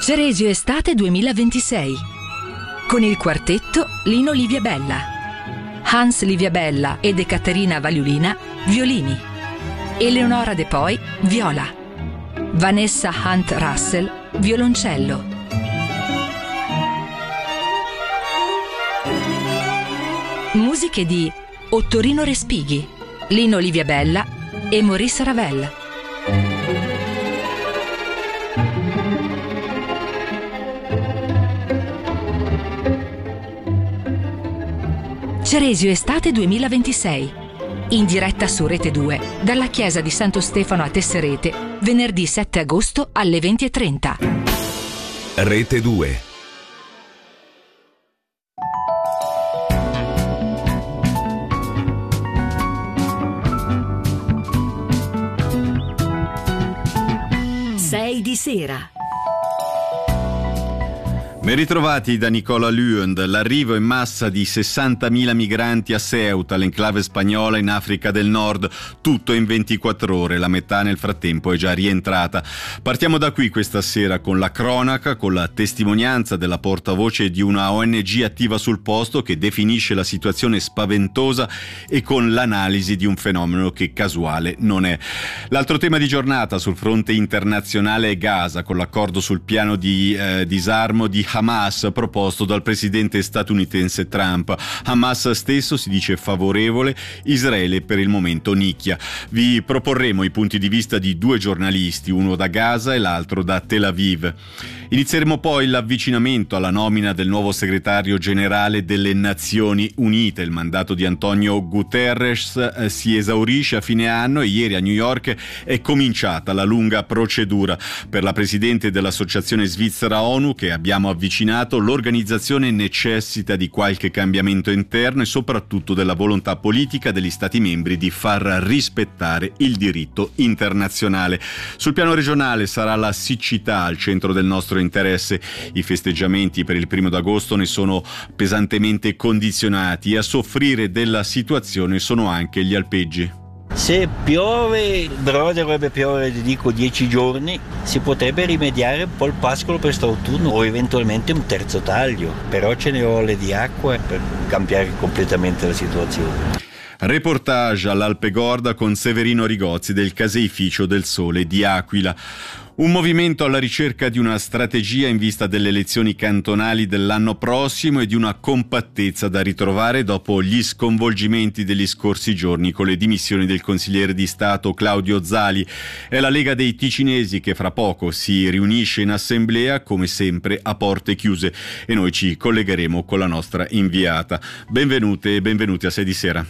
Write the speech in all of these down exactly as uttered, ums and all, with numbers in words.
Ceresio Estate duemilaventisei. Con il quartetto Lino Livia Bella, Hans Livia Bella ed Ekaterina Valiulina, violini. Eleonora De Poi, viola. Vanessa Hunt Russell, violoncello. Musiche di Ottorino Respighi, Lino Livia Bella e Maurice Ravel. Ceresio Estate duemilaventisei. In diretta su Rete due, dalla chiesa di Santo Stefano a Tesserete, venerdì sette agosto alle venti e trenta. Rete due. sei di sera. Ben ritrovati da Nicola Luend. L'arrivo in massa di sessantamila migranti a Ceuta, l'enclave spagnola in Africa del Nord, tutto in ventiquattro ore, la metà nel frattempo è già rientrata. Partiamo da qui questa sera con la cronaca, con la testimonianza della portavoce di una O N G attiva sul posto che definisce la situazione spaventosa e con l'analisi di un fenomeno che casuale non è. L'altro tema di giornata sul fronte internazionale è Gaza, con l'accordo sul piano di eh, disarmo di Hamas proposto dal presidente statunitense Trump. Hamas stesso si dice favorevole, Israele per il momento nicchia. Vi proporremo i punti di vista di due giornalisti, uno da Gaza e l'altro da Tel Aviv. Inizieremo poi l'avvicinamento alla nomina del nuovo segretario generale delle Nazioni Unite. Il mandato di Antonio Guterres eh, si esaurisce a fine anno e ieri a New York è cominciata la lunga procedura. Per la presidente dell'Associazione Svizzera ONU che abbiamo avvicinato, l'organizzazione necessita di qualche cambiamento interno e soprattutto della volontà politica degli Stati membri di far rispettare il diritto internazionale. Sul piano regionale sarà la siccità al centro del nostro interesse. I festeggiamenti per il primo d'agosto ne sono pesantemente condizionati e a soffrire della situazione sono anche gli alpeggi. Se piove, però dovrebbe piovere, dico, dieci giorni, si potrebbe rimediare un po' il pascolo per quest'autunno o eventualmente un terzo taglio, però ce ne vuole di acqua per cambiare completamente la situazione. Reportage all'Alpegorda con Severino Rigozzi del Caseificio del Sole di Aquila. Un movimento alla ricerca di una strategia in vista delle elezioni cantonali dell'anno prossimo e di una compattezza da ritrovare dopo gli sconvolgimenti degli scorsi giorni con le dimissioni del consigliere di Stato Claudio Zali. È la Lega dei Ticinesi che fra poco si riunisce in assemblea, come sempre a porte chiuse, e noi ci collegheremo con la nostra inviata. Benvenute e benvenuti a sei di sera.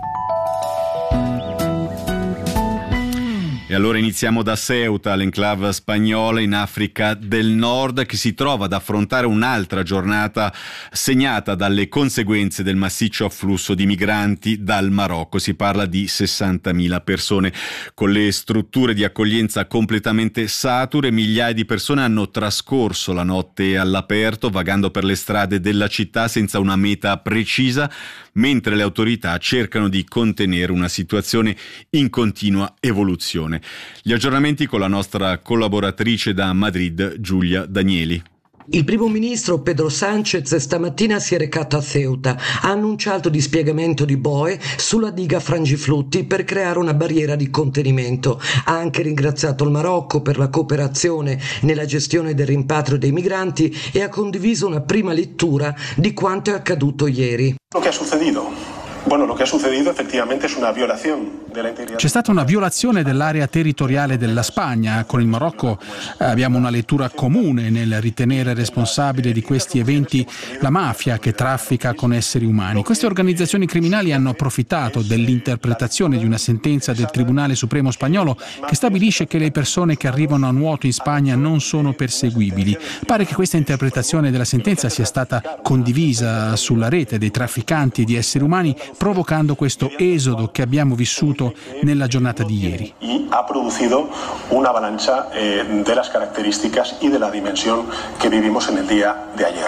E allora iniziamo da Ceuta, l'enclave spagnola in Africa del Nord, che si trova ad affrontare un'altra giornata segnata dalle conseguenze del massiccio afflusso di migranti dal Marocco. Si parla di sessantamila persone. Con le strutture di accoglienza completamente sature, migliaia di persone hanno trascorso la notte all'aperto, vagando per le strade della città senza una meta precisa, mentre le autorità cercano di contenere una situazione in continua evoluzione. Gli aggiornamenti con la nostra collaboratrice da Madrid, Giulia Danieli. Il primo ministro Pedro Sánchez stamattina si è recato a Ceuta, ha annunciato il dispiegamento di boe sulla diga Frangiflutti per creare una barriera di contenimento. Ha anche ringraziato il Marocco per la cooperazione nella gestione del rimpatrio dei migranti e ha condiviso una prima lettura di quanto è accaduto ieri. Lo che è successo? Bueno, lo che è successo effettivamente è una violazione della integrità. C'è stata una violazione dell'area territoriale della Spagna. Con il Marocco abbiamo una lettura comune nel ritenere responsabile di questi eventi la mafia che traffica con esseri umani. Queste organizzazioni criminali hanno approfittato dell'interpretazione di una sentenza del Tribunale Supremo spagnolo che stabilisce che le persone che arrivano a nuoto in Spagna non sono perseguibili. Pare che questa interpretazione della sentenza sia stata condivisa sulla rete dei trafficanti di esseri umani, provocando questo esodo che abbiamo vissuto nella giornata di ieri. Ha producido una avalancha eh, de las características y de la dimensión que vivimos en el día de ayer.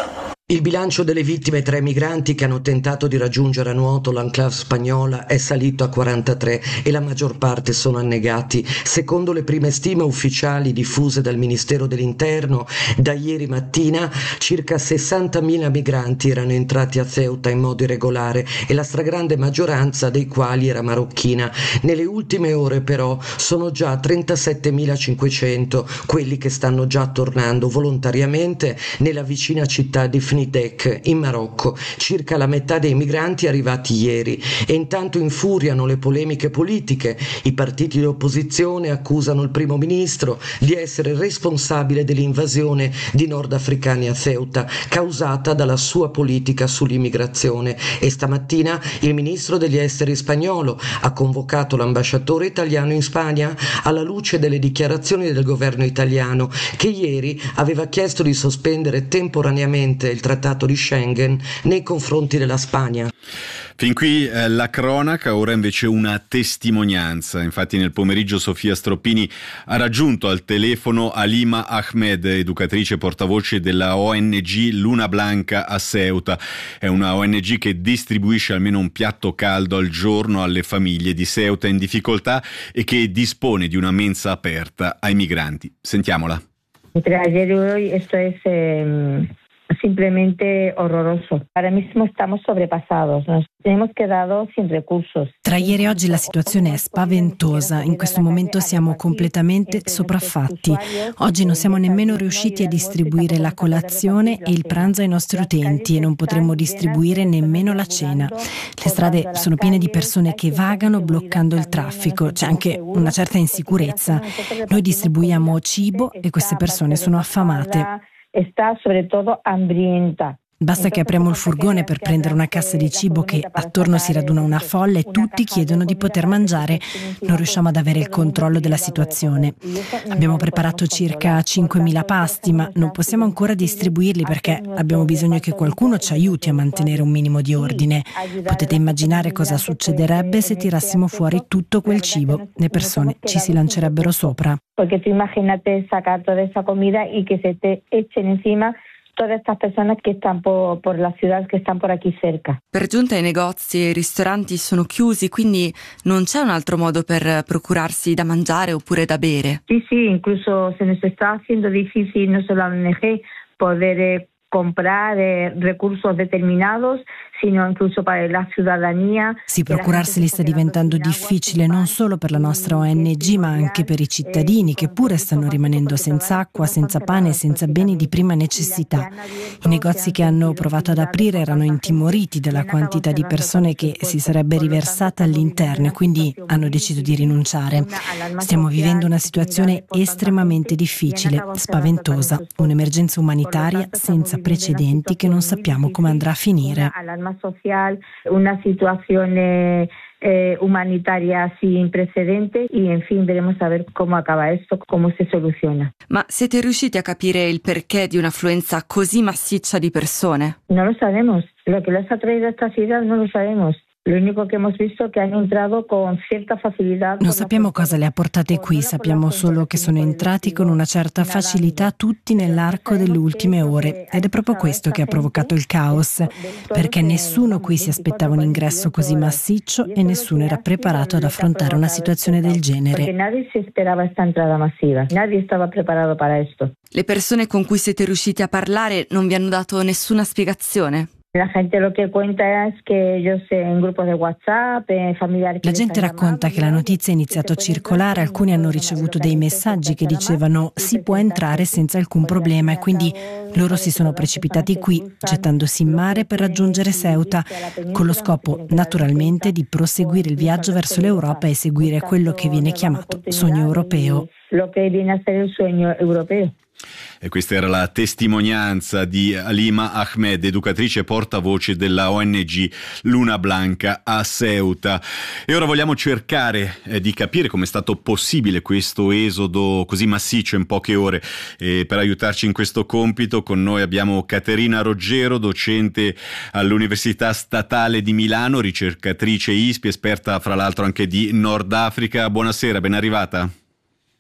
Il bilancio delle vittime tra i migranti che hanno tentato di raggiungere a nuoto l'enclave spagnola è salito a quarantatré e la maggior parte sono annegati. Secondo le prime stime ufficiali diffuse dal Ministero dell'Interno, da ieri mattina circa sessantamila migranti erano entrati a Ceuta in modo irregolare e la stragrande maggioranza dei quali era marocchina. Nelle ultime ore però sono già trentasettemilacinquecento quelli che stanno già tornando volontariamente nella vicina città di Fnidek in Marocco, circa la metà dei migranti arrivati ieri, e intanto infuriano le polemiche politiche. I partiti di opposizione accusano il primo ministro di essere responsabile dell'invasione di nordafricani a Ceuta causata dalla sua politica sull'immigrazione, e stamattina il ministro degli esteri spagnolo ha convocato l'ambasciatore italiano in Spagna alla luce delle dichiarazioni del governo italiano che ieri aveva chiesto di sospendere temporaneamente il trattato di Schengen nei confronti della Spagna. Fin qui eh, la cronaca, ora invece una testimonianza. Infatti nel pomeriggio Sofia Stroppini ha raggiunto al telefono Halima Ahmed, educatrice portavoce della O N G Luna Blanca a Ceuta. È una O N G che distribuisce almeno un piatto caldo al giorno alle famiglie di Ceuta in difficoltà e che dispone di una mensa aperta ai migranti. Sentiamola. Entre ayer y hoy esto es eh, simplemente horroroso. Ahora mismo estamos sobrepasados, nos hemos quedado sin recursos. Tra ieri e oggi la situazione è spaventosa, in questo momento siamo completamente sopraffatti. Oggi non siamo nemmeno riusciti a distribuire la colazione e il pranzo ai nostri utenti e non potremo distribuire nemmeno la cena. Le strade sono piene di persone che vagano bloccando il traffico, c'è anche una certa insicurezza. Noi distribuiamo cibo e queste persone sono affamate. Sta soprattutto hambrienta. Basta che apriamo il furgone per prendere una cassa di cibo che attorno si raduna una folla e tutti chiedono di poter mangiare. Non riusciamo ad avere il controllo della situazione. Abbiamo preparato circa cinquemila pasti, ma non possiamo ancora distribuirli perché abbiamo bisogno che qualcuno ci aiuti a mantenere un minimo di ordine. Potete immaginare cosa succederebbe se tirassimo fuori tutto quel cibo. Le persone ci si lancerebbero sopra. Perché tu immaginate sacar toda esa comida y que se te echen encima todas estas personas que están por, por la ciudad, que están por aquí cerca. Per giunta i negozi e i ristoranti sono chiusi, quindi non c'è un altro modo per procurarsi da mangiare oppure da bere. Sí, sí, incluso se nos está haciendo difícil no solo a la O N G poder eh, comprar eh, recursos determinados, sino incluso per la cittadinanza. Sì, procurarseli sta diventando difficile non solo per la nostra O N G, ma anche per i cittadini che pure stanno rimanendo senza acqua, senza pane e senza beni di prima necessità. I negozi che hanno provato ad aprire erano intimoriti dalla quantità di persone che si sarebbe riversata all'interno e quindi hanno deciso di rinunciare. Stiamo vivendo una situazione estremamente difficile, spaventosa, un'emergenza umanitaria senza precedenti che non sappiamo come andrà a finire. Social, una situazione eh, umanitaria sin precedente y en fin veremos a ver cómo acaba esto, cómo se soluciona. Ma siete riusciti a capire il perché di un'affluenza così massiccia di persone? No lo sabemos, lo que les ha traído a esta ciudad no lo sabemos. Lo único che abbiamo visto è che hanno entrato con certa facilità. Non sappiamo cosa le ha portate qui, sappiamo solo che sono entrati con una certa facilità tutti nell'arco delle ultime ore ed è proprio questo che ha provocato il caos, perché nessuno qui si aspettava un ingresso così massiccio e nessuno era preparato ad affrontare una situazione del genere. Perché nadie si aspettava questa entrata massiva, nadie stava preparato per questo. Le persone con cui siete riusciti a parlare non vi hanno dato nessuna spiegazione? La gente lo che cuenta es que ellos en grupos de WhatsApp, familiari. La gente racconta che la notizia è iniziata a circolare, alcuni hanno ricevuto dei messaggi che dicevano si può entrare senza alcun problema e quindi loro si sono precipitati qui, gettandosi in mare per raggiungere Ceuta, con lo scopo naturalmente di proseguire il viaggio verso l'Europa e seguire quello che viene chiamato sogno europeo. Lo che viene a essere il sogno europeo. E questa era la testimonianza di Halima Ahmed, educatrice e portavoce della O N G Luna Blanca a Ceuta. E ora vogliamo cercare eh, di capire come è stato possibile questo esodo così massiccio in poche ore. E per aiutarci in questo compito con noi abbiamo Caterina Roggero, docente all'Università Statale di Milano, ricercatrice I S P I, esperta fra l'altro anche di Nord Africa. Buonasera, ben arrivata.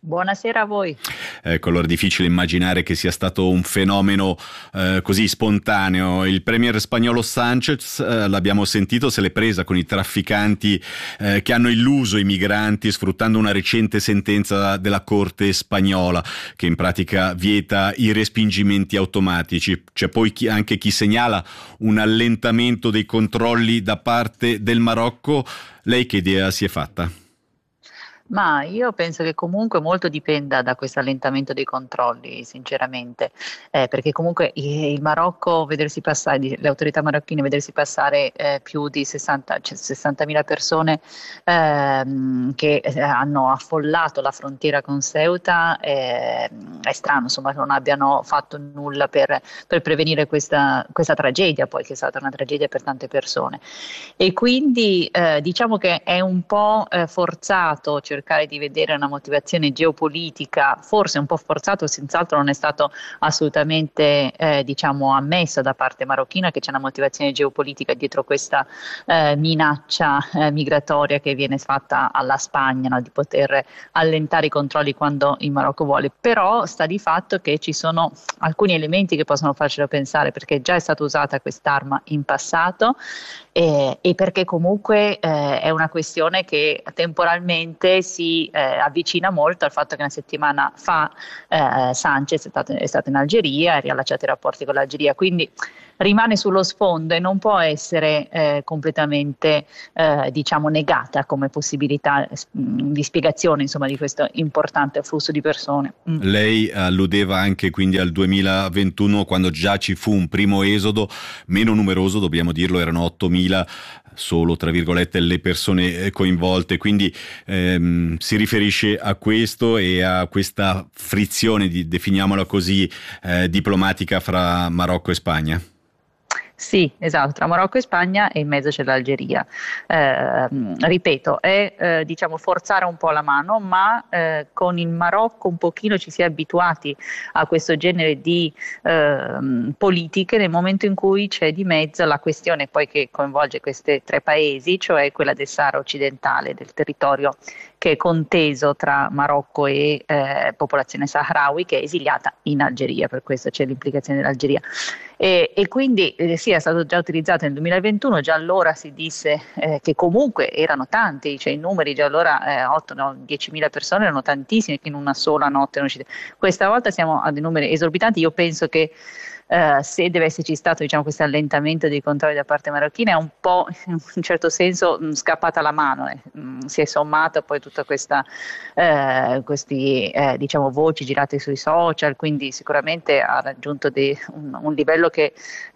Buonasera a voi. Ecco, allora è difficile immaginare che sia stato un fenomeno eh, così spontaneo. Il premier spagnolo Sánchez, eh, l'abbiamo sentito, se l'è presa con i trafficanti eh, che hanno illuso i migranti sfruttando una recente sentenza della Corte spagnola che in pratica vieta i respingimenti automatici. C'è poi chi, anche chi segnala un allentamento dei controlli da parte del Marocco. Lei che idea si è fatta? Ma io penso che comunque molto dipenda da questo allentamento dei controlli, sinceramente, eh, perché comunque il Marocco, vedersi passare, le autorità marocchine vedersi passare eh, più di sessanta, cioè sessantamila persone ehm, che hanno affollato la frontiera con Ceuta, eh, è strano, insomma, non abbiano fatto nulla per, per prevenire questa, questa tragedia, poi che è stata una tragedia per tante persone. E quindi eh, diciamo che è un po' eh, forzato cercare di vedere una motivazione geopolitica, forse un po' forzato, senz'altro non è stato assolutamente eh, diciamo ammesso da parte marocchina che c'è una motivazione geopolitica dietro questa eh, minaccia eh, migratoria che viene fatta alla Spagna, no? Di poter allentare i controlli quando il Marocco vuole, però sta di fatto che ci sono alcuni elementi che possono farcelo pensare, perché già è stata usata quest'arma in passato eh, e perché comunque eh, è una questione che temporalmente si eh, avvicina molto al fatto che una settimana fa eh, Sánchez è stato, è stato in Algeria e ha riallacciato i rapporti con l'Algeria, quindi rimane sullo sfondo e non può essere eh, completamente eh, diciamo negata come possibilità mh, di spiegazione, insomma, di questo importante flusso di persone. Mm. Lei alludeva anche quindi al duemilaventuno, quando già ci fu un primo esodo meno numeroso, dobbiamo dirlo, erano ottomila solo, tra virgolette, le persone coinvolte, quindi ehm, si riferisce a questo e a questa frizione, di, definiamola così, eh, diplomatica fra Marocco e Spagna. Sì, esatto, tra Marocco e Spagna e in mezzo c'è l'Algeria. Eh, ripeto, è eh, diciamo forzare un po' la mano, ma eh, con il Marocco un pochino ci si è abituati a questo genere di eh, politiche nel momento in cui c'è di mezzo la questione poi che coinvolge questi tre paesi, cioè quella del Sahara occidentale, del territorio che è conteso tra Marocco e eh, popolazione saharawi che è esiliata in Algeria, per questo c'è l'implicazione dell'Algeria. E, e quindi eh, sì, è stato già utilizzato nel duemilaventuno, già allora si disse eh, che comunque erano tanti, cioè i numeri già allora eh, otto, no, diecimila persone erano tantissime che in una sola notte erano uscite. Questa volta siamo a dei numeri esorbitanti, io penso che Uh, se deve esserci stato diciamo questo allentamento dei controlli da parte marocchina è un po' in un certo senso mh, scappata la mano, eh. mh, si è sommata poi tutta questa uh, questi uh, diciamo voci girate sui social, quindi sicuramente ha raggiunto dei, un, un livello che uh,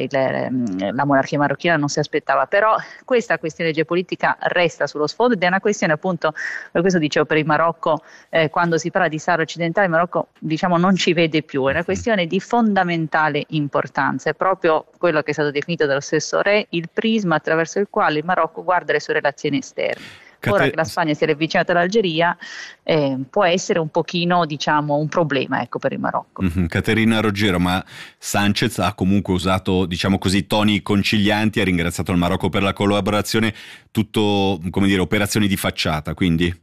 il, la monarchia marocchina non si aspettava, però questa questione geopolitica resta sullo sfondo ed è una questione, appunto, per questo dicevo, per il Marocco eh, quando si parla di Sahara occidentale il Marocco diciamo non ci vede più, è una questione di fondamentale importanza, è proprio quello che è stato definito dallo stesso re il prisma attraverso il quale il Marocco guarda le sue relazioni esterne. Cate- Ora che la Spagna si è avvicinata all'Algeria eh, può essere un pochino diciamo un problema, ecco, per il Marocco. Mm-hmm. Caterina Roggero, ma Sánchez ha comunque usato diciamo così toni concilianti, ha ringraziato il Marocco per la collaborazione, tutto come dire operazioni di facciata, quindi?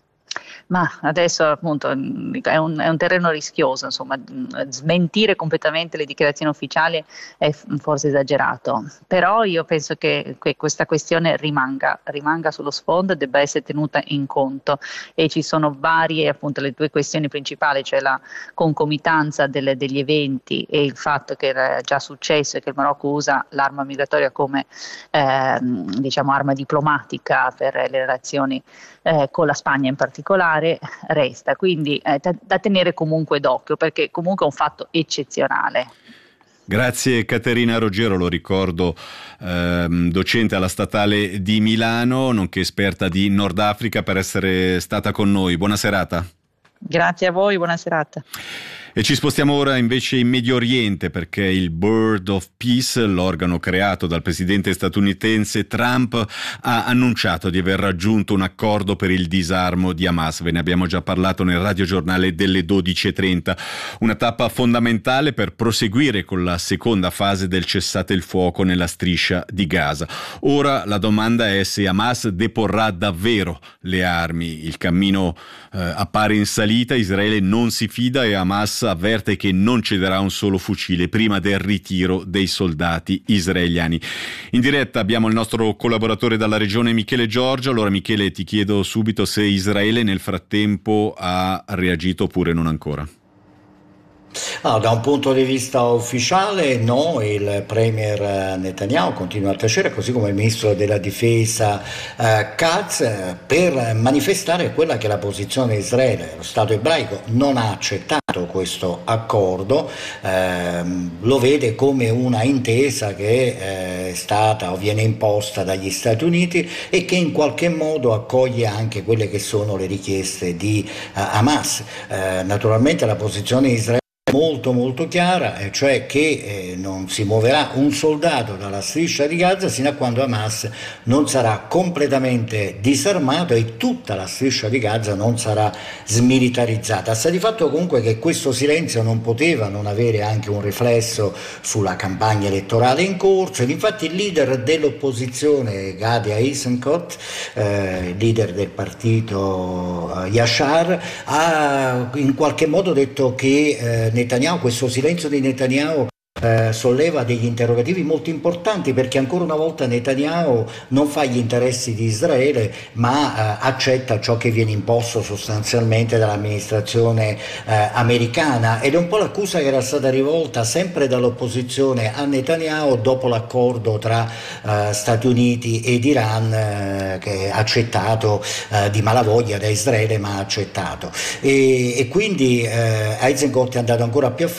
Ma adesso appunto è un, è un terreno rischioso, insomma, smentire completamente le dichiarazioni ufficiali è forse esagerato, però io penso che, che questa questione rimanga, rimanga sullo sfondo e debba essere tenuta in conto e ci sono varie, appunto, le due questioni principali, cioè la concomitanza delle, degli eventi e il fatto che era già successo e che il Marocco usa l'arma migratoria come eh, diciamo arma diplomatica per le relazioni eh, con la Spagna in particolare, resta, quindi eh, da, da tenere comunque d'occhio perché comunque è un fatto eccezionale. Grazie Caterina Roggero, lo ricordo, ehm, docente alla Statale di Milano, nonché esperta di Nord Africa, per essere stata con noi. Buona serata. Grazie a voi, buona serata. E ci spostiamo ora invece in Medio Oriente, perché il Board of Peace, l'organo creato dal presidente statunitense Trump, ha annunciato di aver raggiunto un accordo per il disarmo di Hamas. Ve ne abbiamo già parlato nel radiogiornale delle dodici e trenta. Una tappa fondamentale per proseguire con la seconda fase del cessate il fuoco nella striscia di Gaza. Ora la domanda è se Hamas deporrà davvero le armi. Il cammino eh, appare in salita, Israele non si fida e Hamas avverte che non cederà un solo fucile prima del ritiro dei soldati israeliani. In diretta abbiamo il nostro collaboratore dalla regione Michele Giorgio. Allora Michele, ti chiedo subito se Israele nel frattempo ha reagito oppure non ancora. No, da un punto di vista ufficiale no, il premier Netanyahu continua a tacere, così come il ministro della difesa eh, Katz, per manifestare quella che è la posizione di Israele. Lo Stato ebraico non ha accettato questo accordo, ehm, lo vede come una intesa che è stata o viene imposta dagli Stati Uniti e che in qualche modo accoglie anche quelle che sono le richieste di uh, Hamas. Eh, naturalmente la posizione di Israele molto molto chiara, eh, cioè che eh, non si muoverà un soldato dalla striscia di Gaza sino a quando Hamas non sarà completamente disarmato e tutta la striscia di Gaza non sarà smilitarizzata. Sta di fatto comunque che questo silenzio non poteva non avere anche un riflesso sulla campagna elettorale in corso, ed infatti il leader dell'opposizione Gadi Eisenkot, eh, leader del partito eh, Yashar, ha in qualche modo detto che eh, Netanyahu, questo silenzio di Netanyahu eh, solleva degli interrogativi molto importanti, perché ancora una volta Netanyahu non fa gli interessi di Israele ma eh, accetta ciò che viene imposto sostanzialmente dall'amministrazione eh, americana, ed è un po' l'accusa che era stata rivolta sempre dall'opposizione a Netanyahu dopo l'accordo tra eh, Stati Uniti ed Iran eh, che ha accettato eh, di malavoglia da Israele, ma ha accettato, e, e quindi eh, Eisenkot è andato ancora più a fondo